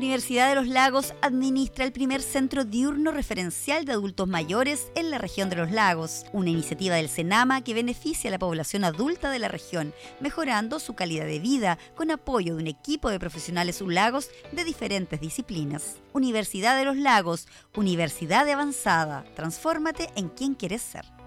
Universidad de los Lagos administra el primer centro diurno referencial de adultos mayores en la región de los lagos, una iniciativa del CENAMA que beneficia a la población adulta de la región, mejorando su calidad de vida con apoyo de un equipo de profesionales lagos de diferentes disciplinas. Universidad de los Lagos, universidad de avanzada. Transfórmate en quien quieres ser.